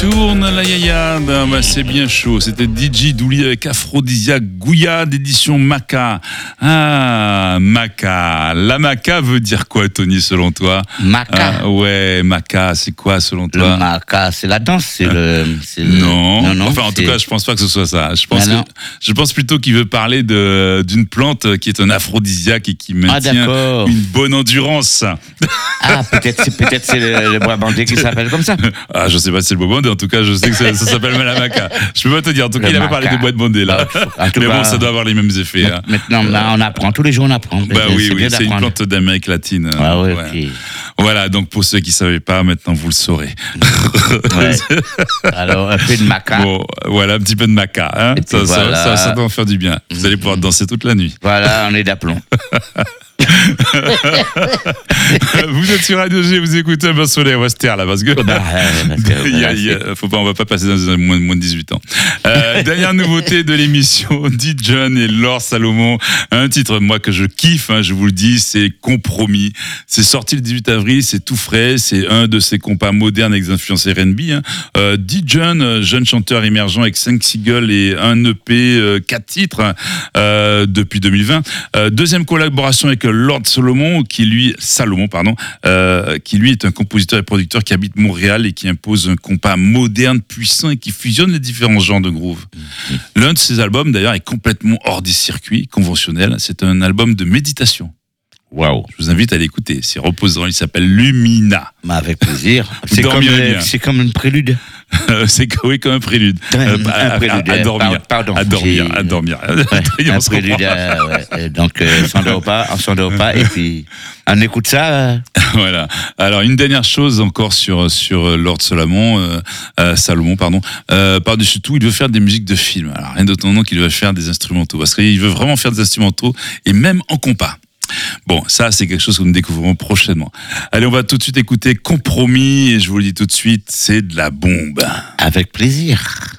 tourne la yaya, bah, c'est bien chaud. C'était DJ Douli avec Aphrodisia Gouya d'édition Maca. Ah, Maca. La Maca veut dire quoi, Tony, selon toi? Maca. Ah, ouais, Maca, c'est quoi selon toi? Le Maca, c'est la danse, Non. Enfin, en tout cas, je pense pas que ce soit ça. Je pense plutôt qu'il veut parler d'une plante qui est un aphrodisiaque et qui maintient une bonne endurance. Ah, peut-être c'est le Brabandais qui s'appelle comme ça. Ah, je sais pas si c'est le Brabandais, en tout cas, je sais que ça s'appelle la Maca. Je peux pas te dire, en tout cas, il a pas parlé de bois de Bondé, là. Mais bon, ça doit avoir les mêmes effets. Maintenant, on apprend, tous les jours on apprend. Bah oui, c'est une plante d'Amérique latine. Ah oui, ouais. Okay. Voilà, donc pour ceux qui savaient pas, maintenant vous le saurez. Ouais. Alors, un peu de Maca. Bon, voilà, un petit peu de Maca. Hein. Ça doit en faire du bien. Vous allez pouvoir danser toute la nuit. Voilà, on est d'aplomb. Vous êtes sur Radio G, vous écoutez un peu soleil, on va se taire là parce que on va pas passer dans moins de 18 ans. Dernière nouveauté de l'émission, D-John et Laure Salomon, un titre moi que je kiffe, je vous le dis, c'est Compromis. C'est sorti le 18 avril, c'est tout frais, c'est un de ces compas modernes avec des influences R&B. D-John, jeune chanteur émergent avec 5 singles et un EP, 4 titres depuis 2020. Deuxième collaboration avec Lord Salomon, qui lui est un compositeur et producteur qui habite Montréal et qui impose un compas moderne, puissant et qui fusionne les différents genres de groove. L'un de ses albums, d'ailleurs, est complètement hors des circuits conventionnels. C'est un album de méditation. Waouh! Je vous invite à l'écouter. C'est reposant. Il s'appelle Lumina. Avec plaisir. C'est comme une prélude. C'est comme un prélude. Un prélude. À dormir. Pardon. À dormir. Ouais, un prélude. Donc, on s'endort pas. Et puis, on écoute ça. Voilà. Alors, une dernière chose encore sur Lord Salomon. Par-dessus tout, il veut faire des musiques de films. Alors, rien d'étonnant qu'il veut faire des instrumentaux. Parce qu'il veut vraiment faire des instrumentaux et même en compas. Bon, ça, c'est quelque chose que nous découvrons prochainement. Allez, on va tout de suite écouter Compromis et je vous le dis tout de suite, c'est de la bombe. Avec plaisir.